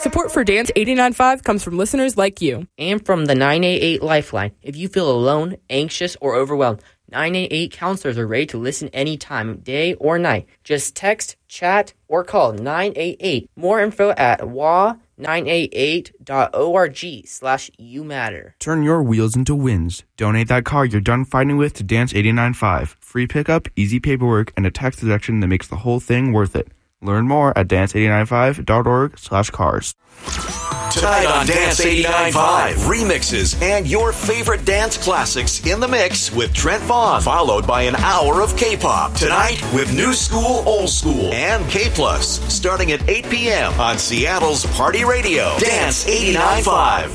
Support for Dance 89.5 comes from listeners like you. And from the 988 Lifeline. If you feel alone, anxious, or overwhelmed, 988 counselors are ready to listen anytime, day or night. Just text, chat, or call 988. More info at wa988.org/youmatter. Turn your wheels into wins. Donate that car you're done fighting with to Dance 89.5. Free pickup, easy paperwork, and a tax deduction that makes the whole thing worth it. Learn more at dance895.org/cars. Tonight on Dance 89.5, remixes and your favorite dance classics in the mix with Trent Vaughn, followed by an hour of K-pop. Tonight with New School, Old School, and K+, starting at 8 p.m. on Seattle's Party Radio. Dance 89.5.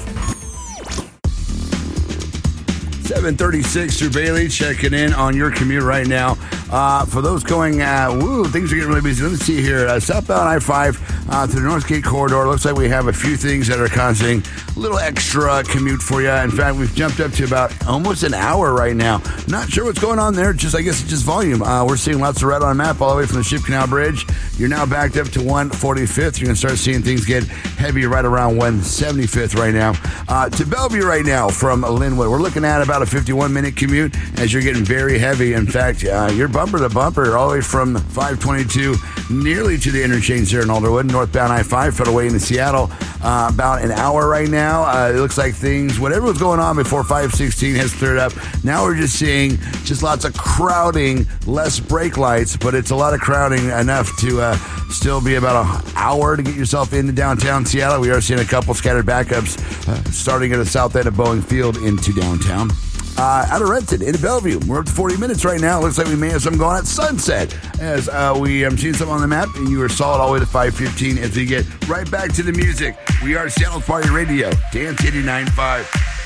7:36 through Bailey checking in on your commute right now. For those going, things are getting really busy. Let me see here. Southbound I-5 to the Northgate corridor. Looks like we have a few things that are causing a little extra commute for you. In fact, we've jumped up to about almost an hour right now. Not sure what's going on there. I guess it's just volume. We're seeing lots of red on a map all the way from the Ship Canal Bridge. You're now backed up to 145th. You're going to start seeing things get heavy right around 175th right now. To Bellevue right now from Linwood. We're looking at about a 51-minute commute as you're getting very heavy. In fact, you're bumper to bumper all the way from 522 nearly to the interchange there in Alderwood. Northbound I-5 fed away into Seattle. About an hour right now. It looks like whatever was going on before 516 has cleared up. Now we're just seeing lots of crowding, less brake lights, but it's a lot of crowding enough to still be about an hour to get yourself into downtown Seattle. We are seeing a couple scattered backups starting at the south end of Boeing Field into downtown. Out of Renton, into Bellevue. We're up to 40 minutes right now. Looks like we may have some going at Sunset as we am seeing some on the map, and you are solid all the way to 5:15 as we get right back to the music. We are Seattle's Party Radio, Dance 89.5.